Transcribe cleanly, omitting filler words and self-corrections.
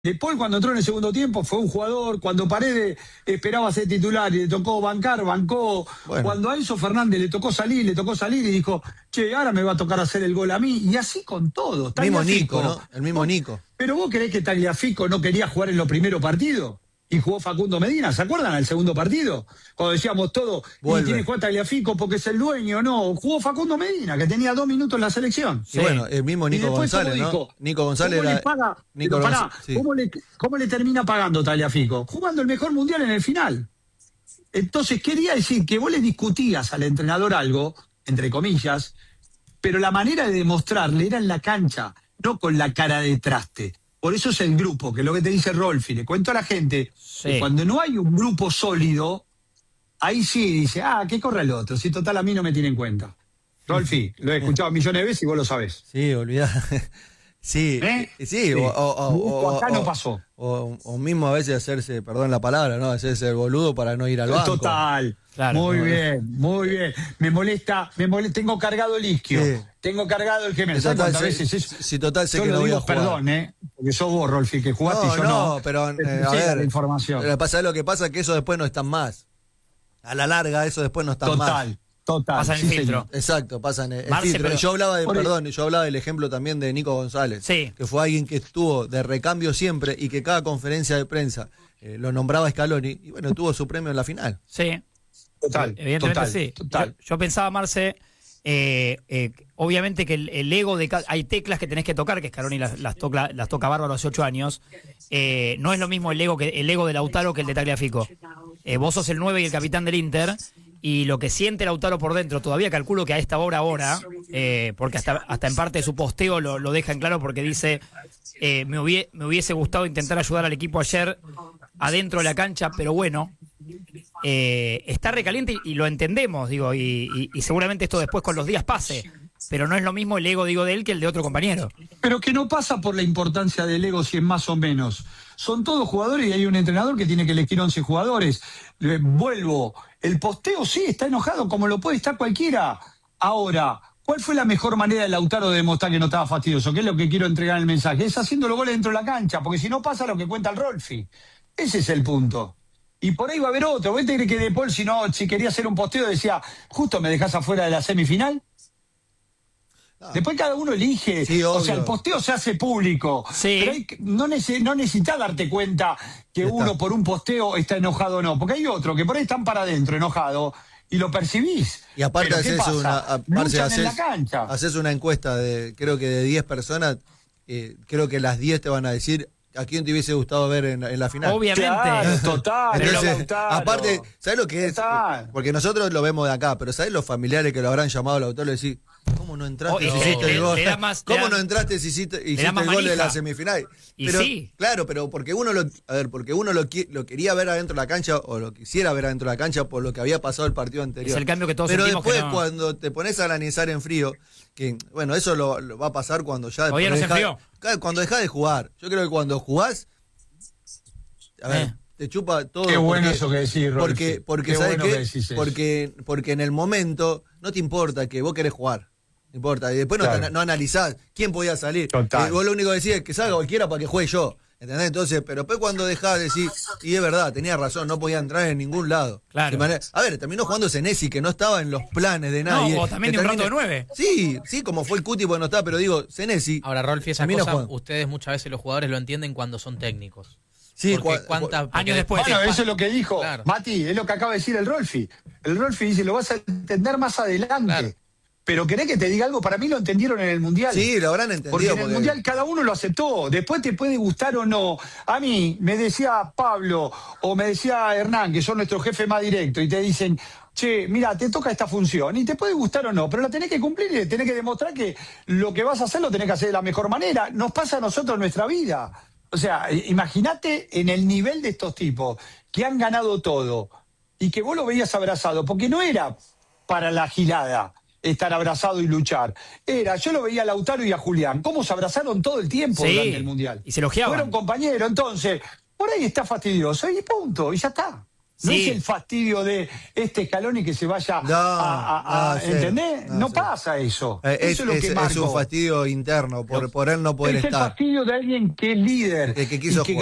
De Paul cuando entró en el segundo tiempo fue un jugador, cuando Paredes esperaba ser titular y le tocó bancar, bancó. Bueno. Cuando a Enzo Fernández le tocó salir y dijo, che, ahora me va a tocar hacer el gol a mí. Y así con todo. El mismo Tagliafico, Nico, ¿no? El mismo Nico. ¿Pero vos creés que Tagliafico no quería jugar en los primeros partidos? Y jugó Facundo Medina, ¿se acuerdan al segundo partido? Cuando decíamos todo, y tiene que jugar Tagliafico porque es el dueño, no. Jugó Facundo Medina, que tenía 2 minutos en la selección. Sí. Y bueno, el mismo Nico González, ¿no? Nico González ¿cómo era... le paga? Nico Pará, sí. ¿cómo le termina pagando Tagliafico? Jugando el mejor mundial en el final. Entonces, quería decir que vos le discutías al entrenador algo, entre comillas, pero la manera de demostrarle era en la cancha, no con la cara de traste. Por eso es el grupo, que es lo que te dice Rolfi. Le cuento a la gente, que cuando no hay un grupo sólido, ahí sí dice, que corre el otro, si total a mí no me tiene en cuenta. Rolfi, lo he escuchado millones de veces y vos lo sabés. Sí, olvidá. Sí, sí. Acá no pasó. O mismo a veces hacerse, perdón la palabra, ¿no? Hacerse el boludo para no ir al banco. Total. Claro, muy bien. Me molesta, tengo cargado el isquio. Sí. Tengo cargado el gemelo. ¿Sabes cuántas veces eso? Si total sé yo que no voy a jugar. Perdón, porque sos vos, Rolfi, que jugaste y yo no. No, pero a ver, la información. Lo que pasa es que eso después no están más. A la larga eso después no está más. Total. Pasa en el filtro. Exacto, pasa en el Marce, filtro. Yo hablaba del ejemplo también de Nico González, sí, que fue alguien que estuvo de recambio siempre y que cada conferencia de prensa lo nombraba Scaloni y bueno, tuvo su premio en la final. Sí. Total. Evidentemente sí. Total. Yo pensaba, Marce, obviamente que el ego de hay teclas que tenés que tocar, que Scaloni las toca bárbaro hace 8 años. No es lo mismo el ego de Lautaro que el de Tagliafico. Vos sos el 9 y el capitán del Inter, y lo que siente Lautaro por dentro, todavía calculo que a esta hora ahora, porque hasta en parte de su posteo lo deja en claro, porque dice, me hubiese gustado intentar ayudar al equipo ayer adentro de la cancha, pero bueno, está recaliente y lo entendemos, digo, y seguramente esto después con los días pase, pero no es lo mismo el ego, digo, de él que el de otro compañero. Pero que no pasa por la importancia del ego, si es más o menos. Son todos jugadores y hay un entrenador que tiene que elegir 11 jugadores. Vuelvo, el posteo sí está enojado como lo puede estar cualquiera. Ahora, ¿cuál fue la mejor manera de Lautaro de demostrar que no estaba fastidioso? ¿Qué es lo que quiero entregar en el mensaje? Es haciendo los goles dentro de la cancha, porque si no pasa lo que cuenta el Rolfi. Ese es el punto. Y por ahí va a haber otro. ¿Vos te crees que De Paul, si quería hacer un posteo, decía, justo me dejás afuera de la semifinal? Después cada uno elige, sí, o sea, el posteo se hace público, sí, pero no necesitas darte cuenta que uno por un posteo está enojado o no, porque hay otro que por ahí están para adentro enojado y lo percibís. Y aparte luchan en la cancha. Haces una encuesta creo que de 10 personas, creo que las 10 te van a decir ¿a quién te hubiese gustado ver en la final? Obviamente. Claro, total. Entonces, aparte, ¿sabes lo que es? Porque nosotros lo vemos de acá, pero ¿sabes los familiares que lo habrán llamado al autor y decir, ¿cómo no entraste si hiciste el gol? ¿Cómo no entraste si hiciste el gol de la semifinal? Pero, sí. Claro, pero porque uno lo quería ver adentro de la cancha o lo quisiera ver adentro de la cancha por lo que había pasado el partido anterior. Es el cambio que todos pero sentimos. Pero después que no. cuando te pones a analizar en frío, que bueno, eso lo va a pasar cuando ya Todavía no se enfrió. Cuando dejás de jugar. Yo creo que cuando jugás, a ver, te chupa todo. Qué bueno eso que decís, Rolfi. Porque ¿sabes qué? Porque en el momento no te importa que vos querés jugar. No importa. Y después no analizás quién podía salir. Vos lo único que decís es que salga cualquiera para que juegue yo. ¿Entendés? Entonces, pero después cuando dejás de decir, y es verdad, tenía razón, no podía entrar en ningún lado. Claro. A ver, terminó jugando Senesi, que no estaba en los planes de nadie. No, también de un rato de 9. Sí, como fue el Cuti, porque no estaba, pero digo, Senesi. Ahora, Rolfi, esa cosa, ustedes muchas veces los jugadores lo entienden cuando son técnicos. Sí, años después. Bueno, eso es lo que dijo Mati, es lo que acaba de decir el Rolfi. El Rolfi dice, lo vas a entender más adelante. Claro. Pero ¿querés que te diga algo? Para mí lo entendieron en el Mundial. Sí, lo habrán entendido. Porque en el Mundial cada uno lo aceptó. Después te puede gustar o no. A mí me decía Pablo o me decía Hernán, que son nuestros jefes más directos, y te dicen, che, mira, te toca esta función. Y te puede gustar o no, pero la tenés que cumplir y tenés que demostrar que lo que vas a hacer lo tenés que hacer de la mejor manera. Nos pasa a nosotros en nuestra vida. O sea, imagínate en el nivel de estos tipos que han ganado todo y que vos lo veías abrazado, porque no era para la gilada estar abrazado y luchar. Yo lo veía a Lautaro y a Julián, cómo se abrazaron todo el tiempo durante el Mundial. Y se elogiaban. Fueron compañeros, entonces, por ahí está fastidioso y punto, y ya está. No es el fastidio de Scaloni que se vaya ¿entendés? No pasa eso. Eso es lo que marco. Es un fastidio interno por él no poder estar. Es el fastidio de alguien que es líder. Que quiso jugar.